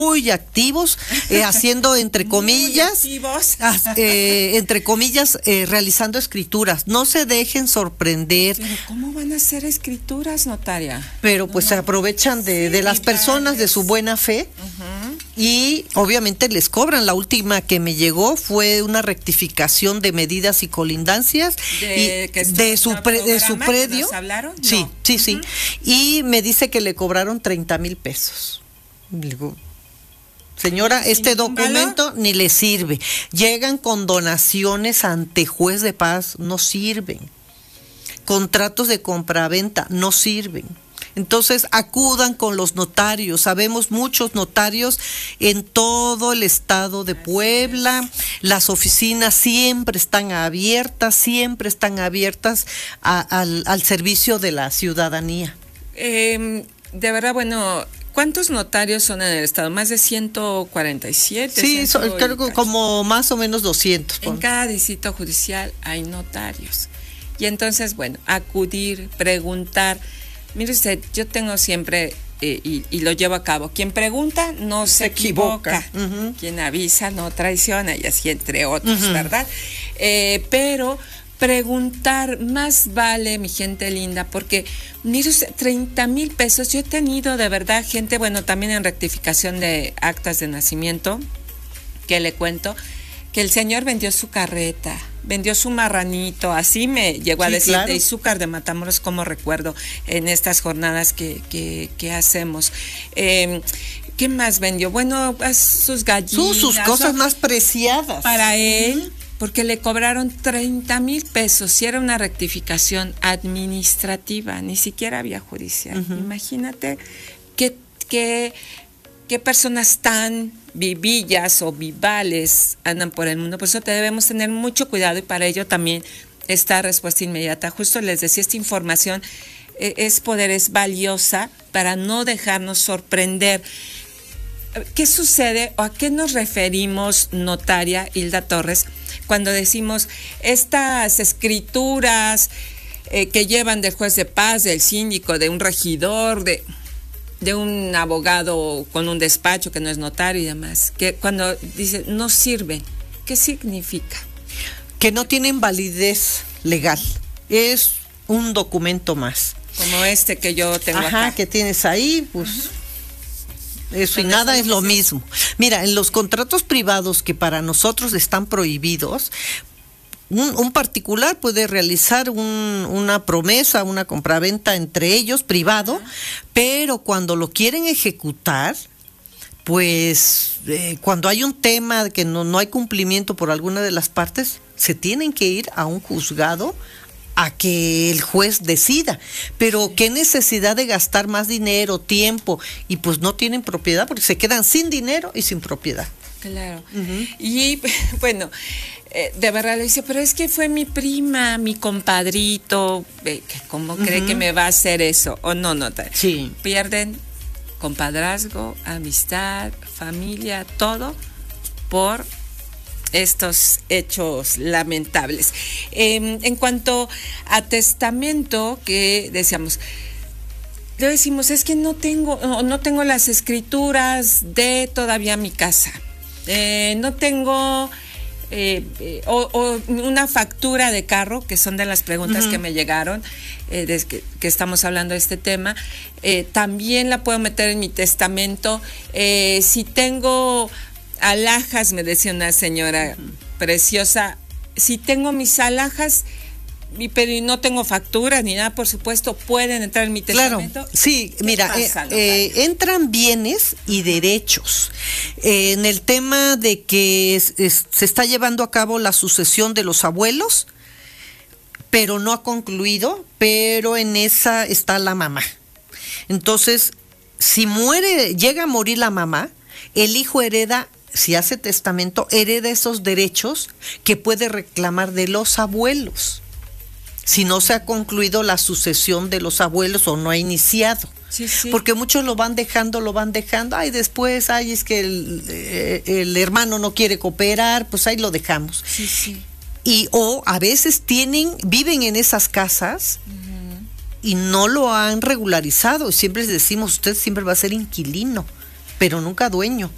muy activos, haciendo entre comillas, realizando escrituras. No se dejen sorprender. Pero ¿cómo van a hacer escrituras, notaria? Pero pues se aprovechan de las personas, de su buena fe, y obviamente les cobran. La última que me llegó fue una rectificación de medidas y colindancias de su predio. ¿Hablaron? Sí, no. Sí. Y me dice que le cobraron 30,000 pesos. Digo, señora, este documento ni le sirve. Llegan con donaciones ante juez de paz, no sirven. Contratos de compraventa no sirven. Entonces acudan con los notarios. Sabemos muchos notarios en todo el estado de Puebla. Las oficinas siempre están abiertas al servicio de la ciudadanía. De verdad, bueno, ¿cuántos notarios son en el estado? Más de 147. Sí, creo que como más o menos 200. En cada distrito judicial hay notarios. Y entonces, bueno, acudir, preguntar. Mire usted, yo tengo siempre, y lo llevo a cabo, quien pregunta no se equivoca. Quien avisa no traiciona, y así entre otros, ¿verdad? Pero preguntar más vale, mi gente linda, porque mire usted, 30,000 pesos, yo he tenido de verdad gente, bueno, también en rectificación de actas de nacimiento, que le cuento, que el señor vendió su carreta, vendió su marranito, así me llegó a decir, claro. De Izúcar de Matamoros, como recuerdo, en estas jornadas que hacemos. ¿Qué más vendió? Bueno, sus gallinas. Sus cosas más preciadas. Para él, porque le cobraron 30,000 pesos y era una rectificación administrativa, ni siquiera había judicial. Imagínate qué personas tan vivillas o vivales andan por el mundo. Por eso debemos tener mucho cuidado, y para ello también esta respuesta inmediata. Justo les decía, esta información es valiosa para no dejarnos sorprender. ¿Qué sucede o a qué nos referimos, notaria Hilda Torres, cuando decimos estas escrituras que llevan del juez de paz, del síndico, de un regidor, de un abogado con un despacho que no es notario y demás, que cuando dice no sirven, ¿qué significa? Que no tienen validez legal, es un documento más. Como este que yo tengo acá. Que tienes ahí, pues eso y nada es lo mismo. Mira, en los contratos privados que para nosotros están prohibidos, un particular puede realizar una promesa, una compraventa entre ellos, privado, pero cuando lo quieren ejecutar, pues cuando hay un tema de que no hay cumplimiento por alguna de las partes, se tienen que ir a un juzgado a que el juez decida. Pero qué necesidad de gastar más dinero, tiempo, y pues no tienen propiedad porque se quedan sin dinero y sin propiedad. Claro. Y bueno, de verdad le dice, pero es que fue mi prima, mi compadrito, ¿cómo cree que me va a hacer eso? O no, sí. Pierden compadrazgo, amistad, familia, todo por estos hechos lamentables. En cuanto a testamento, que decíamos, le decimos, es que no tengo las escrituras de todavía mi casa, no tengo o una factura de carro, que son de las preguntas que me llegaron desde que estamos hablando de este tema. También la puedo meter en mi testamento. Si tengo alhajas, me decía una señora preciosa, si tengo mis alhajas, pero no tengo facturas ni nada, por supuesto, pueden entrar en mi testamento. Claro, sí, mira, entran bienes y derechos. En el tema de que se está llevando a cabo la sucesión de los abuelos, pero no ha concluido, pero en esa está la mamá. Entonces, si llega a morir la mamá, el hijo hereda, si hace testamento, hereda esos derechos que puede reclamar de los abuelos, si no se ha concluido la sucesión de los abuelos o no ha iniciado. Sí. Porque muchos lo van dejando, después, es que el hermano no quiere cooperar, pues ahí lo dejamos. Sí. O a veces viven en esas casas y no lo han regularizado. Siempre les decimos, usted siempre va a ser inquilino, pero nunca dueño.